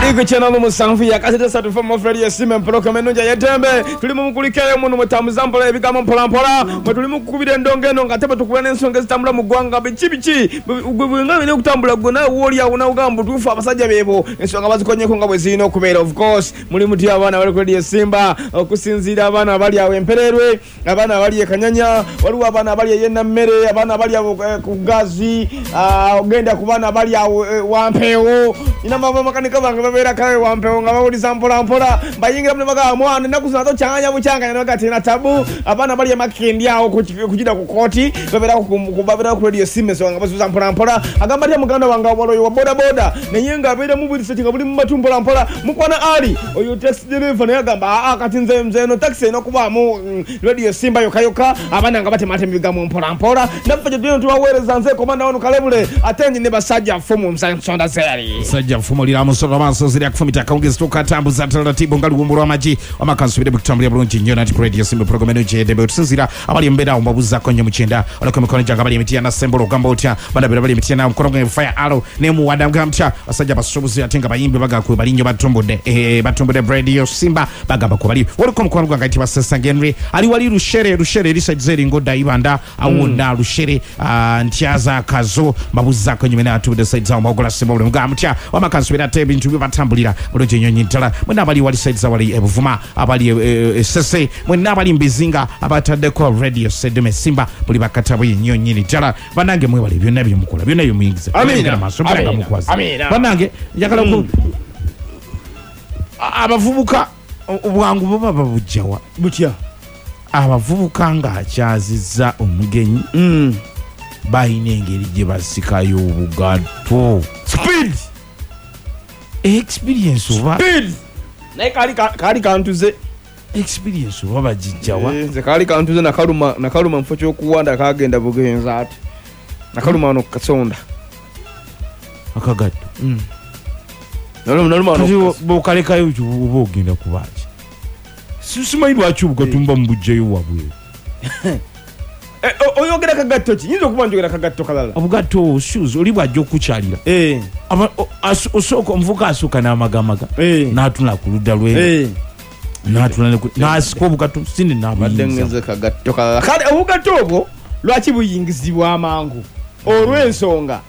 Iko channel musanfu ya kasete satu from Freddy Esime mpoloka menonja yetembe tulimu mukulikeyo muno mutamuzampala ebigamo mpolampola tulimu kukubira endongeno ngatebe tukubena ensonga zitambula mu gwanga bichibichi ubwenga bine kutambula gona woli awuna ugambu tufa abasajja bebo ensonga bazikonyeko nga bwezino okubeera of course muli muti abana bali Freddy Esimba okusinzira abana bali awe empererwe abana bali ekanyanya waliwo abana bali yenna mmere abana bali ku gazi ogenda kubana bali awe wampewo ina mama makanika bange babera kawe wampewo nga bawuliza mpola bayingira mu baga mwana nakuzato cyanganya bucyanga nagati na tabu abana bali makindi aho kujida ku koti babera ku Radio Sime so nga basuza mpola agamba ati muganda wanga waloyo wa boda nenyenga abere mu buli setinga buli mu matumbo mpola mukwana ali oyo taxi driver ne agamba kati nze no taxi no kuba mu Radio Simba yoka abana nga batemate bigamu mpola nafaje byo tuwawereza nze komanda wano kalebule atenye ne basajja fomu msonda zeri sajja fomu lira musoro maso ziri akufumita kaungezi toka tambuza taratibu ngali wumburo amaji amakansu bide bikutambulira bulungi nnyo nati Radio Simba program eno jedebe tusinzira abali mbera ombabuza konye mukyenda olako mikono janga bali emitia na sembolo gamba otya bandabira bali emitia na mkono fire arrow ne mu wadamga mtya basajja basubuzi atenga bayimbe baga ku balinyo batombode batombode Radio Simba bagamba ko bali olako mkono ganga iti basesa Henry ali wali rushere risajzeri ngoda ibanda awunda rushere ntyaza kazo mabuza konye mena atu the side za magola sembolo ngamtya wamakansu bide ate bintu bibatambulira bulungi nnyo nyintala mwena abali wali side za wali ebuvuma abali sese mwena abali mbizinga abatadde ko Radio Sedeme Simba buli bakatabu nnyo nyini tala banange mwe bali byonna byomukola byonna byomuyingiza amina banange yakala ko abavubuka obwangu baba babujjawa butya abavubuka nga akyazizza omugenyi bayina engeri gye basikayo obugatto speed experience oba speed naye kali kantuze experience oba bagijjawa nze kali kantuze nakaluma mfo ky'okuwanda kagenda bugenza ati nakaluma ano kasonda akagatto naluma ano bokalekayo oba ogenda kubaki simanyi lwaki obugatumba mu bujjayo wabwe oyogera kagatto ki nyinza okuba njogera kagatto kalala obugatto shoes oli bwajja okukyalira osooka omuvuka asooka n'amagamaga n'atunula ku ludda lwe n'asika obugatto sindi nabuyinza kagatto kalala kale obugatto obwo lwaki buyingizibwa amangu olw'ensonga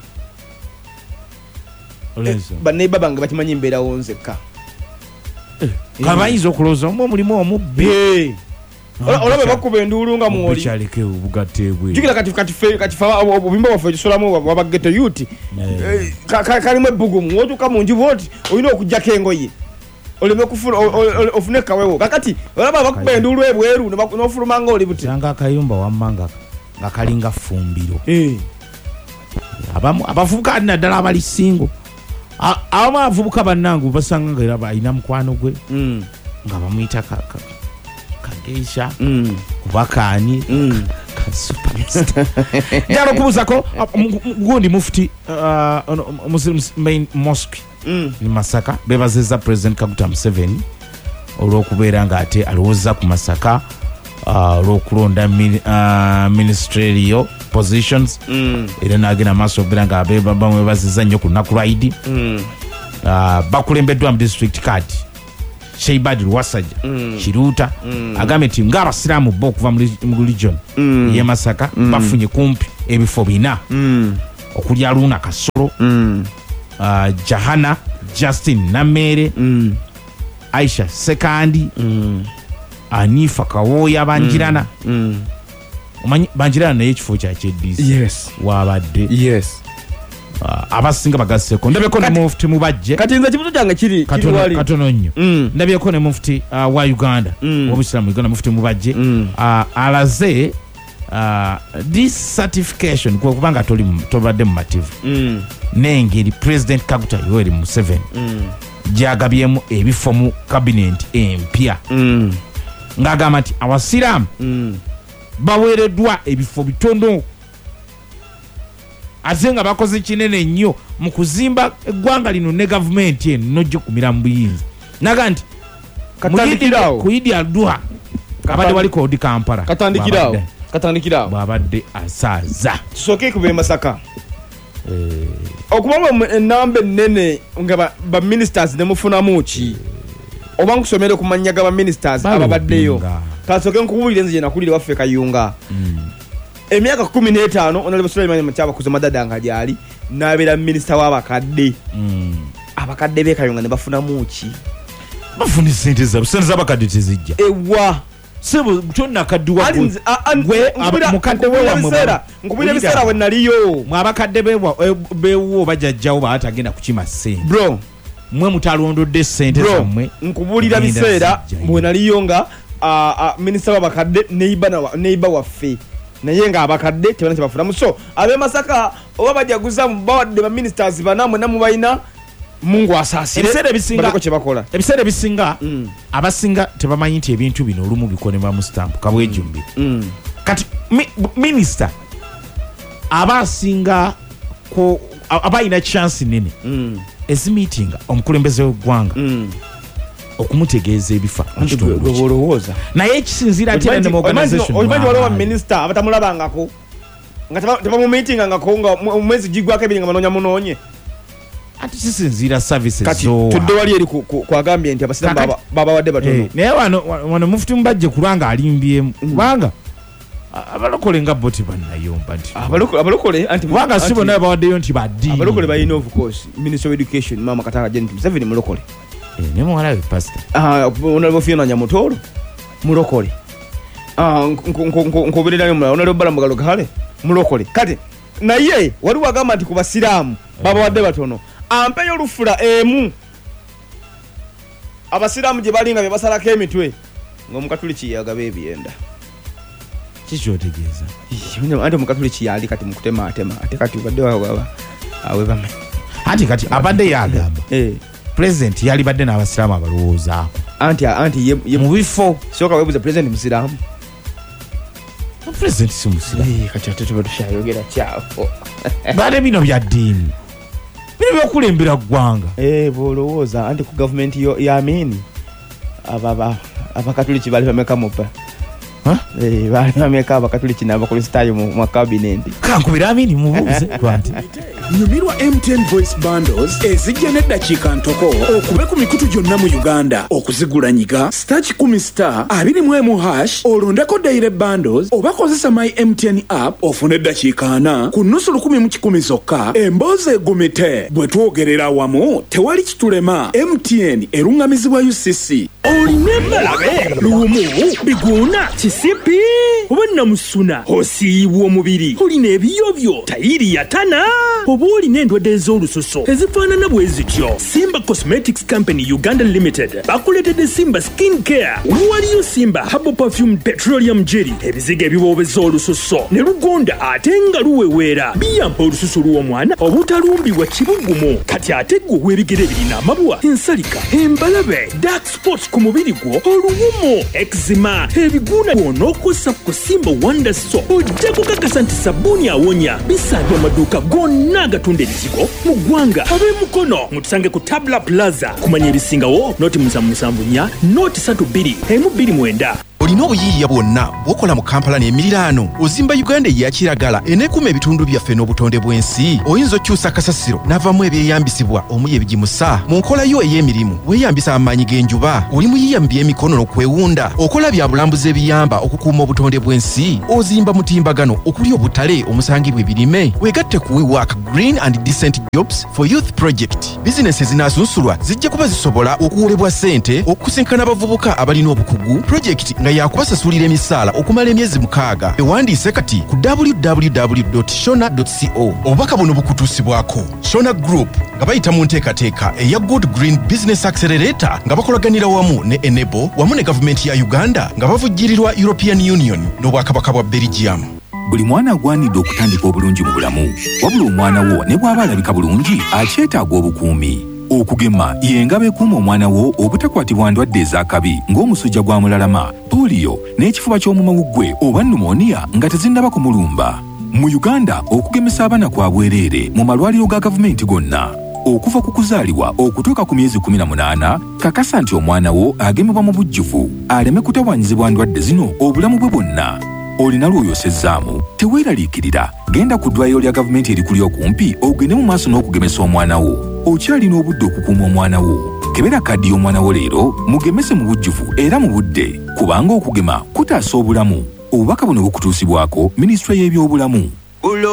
baneiba bange bakimanyi embeerawo nzekka kabayinza okulowooza omulimu omubbi olabe bakuba enduulu nga mwoli kyaleke obugatebwe jukira kati obubimba bwaffe ekisolamu wabageto yuti kalimu ebbugumu wotuuka mu nju bwoti olina okugjako engoye oleme ofune kawewo kakati olaba bakuba enduulu ebweru n'ofuluma nga oli buti nga akayumba wamma nga kalinga fumbiro abavubuka ali naddala abali singo abamu abavubuka bannange basanga nga era balina mukwano gwe nga bamuyita kageisha kubakani kasuperstar njalo kubuzako gundi mufti Muslim main mosque ni Masaka bebazeza President Kaguta Museveni olw'okubeera nga ate alowooza ku Masaka olw'okulonda ministerial positions era n'agenda maaso okubeera nga bamwe bazizza nnyo ku lunaku lwa Idi bakulembeddwa mu district card Sheibadi Lwasajja Kiruuta agambye nti ng'abasiraamu bo okuva mu religion ye Masaka bafunye kumpi ebifo 4 okuli Aruna Kasolo Jahana Justin Namere Aisha Sekandi Anifa Kawoya Banjirana omanyi Banjirana naye ekifo kya KDC wabadde abasinga bagaseko ndabyeko ne mufti mubajje kati nze kibuto kyange kiri wali katono nnyo ndabyeko ne mufti wa Uganda w'Obusiramu Uganda mufti mubajje alaze this certification kwa kubanga tobadde mu mativu n'engeri President Kaguta Yoweri Museveni gyagabyemu ebifo mu cabinet empya ng'agamba nti abasiraamu baweereddwa ebifo bitono azenga bakoze kinene nnyo mu kuzimba eggwanga lino ne gavumenti eno nojja kumira mu buyinza naga nti ku Idi Al-Duha abadde waliko odi Kampala katandikirawo bw'abadde asaaza tusooke kubera Masaka okubamu enamba ennene nga ba ministers ne mufunamu ki oba nkusomere ku mannya ga ba ministers ababaddeyo kasooke nkubulire nze nakulire waffe Kayunga emyaka 15 Honorable Sulaiman Machaba kuza madada nga lyali n'abeera minister w'abakadde abakadde be Kayunga ne bafunamu ki bafuna sente z'abakadde tezijja ewa sebo tonna kadduwa gwe mukadde nkubira biseera we naliyo mwabakadde bewo bajajjawo baatagenda kukima sente bro mwe mutalondodde sente zammwe nkubulira biseera mwe naliyo nga minisita w'abakadde neiba waffe naye nga abakadde tebana kyebafunamu so ab'e Masaka oba bajaguza bawadde ba ministers banamwe namwe balina Mungu asaasire ebiseera ebisinga abasinga tebamanyi nti ebintu bino olumu bikonebwa mu stamp kabwejjumbi kati minister abasinga abayina chance nene ezimeetinga omukulembeze w'eggwanga okumutegeeza ebifa olowooza naye ekisinziira ate ne organization omanyi waliwo minister abatamulabangako nga tebamumeetingangako nga omwezi gigwako ebiri nga banoonya munoonye ati kisinziira services kati tudde wali eri kwagambye nti abasiramu babawadde batono naye wano mufuti mubajje kulanga alimbyemu kubanga abalokole nga boti bannayomba nti abalokole anti kubanga si bonna bawaddeyo nti baddiini abalokole balina of course Minister of Education Mama Katanga Janet Museveni mulokole ne muwala we pastor Honorable Fiona Nyamutoro mulokole nkuberera mu Honorable Balamugalo Gale mulokole kati naye wali wagamba nti ku basiraamu babawadde batono ampeyo olufula emu abasiraamu gye balinga bye basalako emitwe ng'omukatuliki yagaba ebyenda kikyotegeeza anti omukatuliki yali kati mukutemaatema ate kati badde awe bame anti kati abadde yagamba president yali badde n'abasiraamu abalowoozaako anti mu bifo soka webuza president musiraamu president si musiraamu kati ate tuba tukyayogera kyafo bade bino bya ddiini bino byokulembera ggwanga bwolowooza anti ku gavumenti yamini abakatuliki bali bameka mupa bali bameka abakatuliki n'abakristaayo mu kabinenti kankubira amini mubuuze lwanti nyumirwa MTN Voice Bundles ezijja n'eddakiika ntoko okube ku mikutu gyonna mu Uganda okuzigula nyiga *21# olondeko daily bundles oba kozesa my MTN app ofune eddakiika 4 ku nusu 10 zokka emboozi egumite bwe twogerera awamu tewali kitulema MTN erungamizibwa UCC olina embalabe lumu biguuna kisipi oba namusuna osiibwa omubiri olina ebiyobyo tayiri yatana oba olina endwadde ez'olususo ezifaanana bwe zityo Simba Cosmetics Company Uganda Limited bakuleetedde Simba Skin Care waliyo Simba Herbal Perfume Petroleum Jelly ebiziga ebiboobeza olususo ne lugonda ate nga luweweera biyamba olususu lw'omwana obutalumbibwa kibugumu kati ate gwe w'ebigere birina amabwa ensalika embalabe dark spots ku mubiri gwo oluwumo eczema ebiguuna bw'onookosa ku Simba Wonder Soap ojja kukakasa nti sabbuuni awonya bisanga amaduuka gonna agatunda ebizigo mu ggwanga ab'emukono mutusange ku Tabla Plaza kumanya ebisingawo noti 774 noti 32 olina obuyiiya bwonna bw'okola mu Kampala n'emiriraano ozimba Uganda eyakiragala eneekuma ebitundu byaffe n'obutonde bw'ensi oyinza okyusa kasasiro n'avamu ebyeyambisibwa omuli ebigimusa mu nkola yo ey'emirimu weeyambisa amaanyi g'enjuba oli muyiiya mu by'emikono n'okwewunda okola bya bulambuzi ebiyamba okukuuma obutonde bw'ensi ozimba mutimbagano okuli obutale omusangibwa ebirime weegatte ku WeWork Green and Decent Jobs for Youth Project bizinesi ezinaasunsulwa zijja kuba zisobola okuwolebwa ssente okusinkana abavubuka abalina obukugu projekiti nga yakubasasulira emisaala okumala emyezi 6 ewandiise kati ku www.shona.co obubaka buno bukutuusibwako Shona Group nga bayita mu nteekateeka eya Good Green Business Accelerator nga bakolaganira wamu ne Enable wamu ne gavumenti ya Uganda nga bavujjirirwa European Union n'obwakabaka bwa Belgium. Buli mwana agwanidde okutandika obulungi mu bulamu wabula omwana wo ne bw'aba alabika bulungi akyetaaga obukuumi. Okugema y'engabo ekuuma omwana wo obutakwatibwa ndwadde ez'akabi ng'omusujja gwa mulalama, polio n'ekifuba ky'omumawuggwe gwe oba pneumonia nga tezinnaba kumulumba. Mu Uganda okugemesa abaana kwa bwereere mu malwaliro ga gavumenti gonna. Okuva ku kuzaalibwa okutuuka ku myezi 18 kakasa nti omwana wo agemebwa mu bujjuvu aleme kutawaanyizibwa ndwadde zino obulamu bwe bwonna. olina lw'oyosezzaamu teweeraliikirira genda ku ddwaliro lya gavumenti erikuli okumpi ogende mu maaso n'okugemesa omwana wo okyalina obudde okukuuma omwana wo kebera kaddi y'omwana wo leero mugemese mu bujjuvu era mu budde kubanga okugema kutaasa obulamu obubaka buno bukutuusibwako minisitule y'ebyobulamu.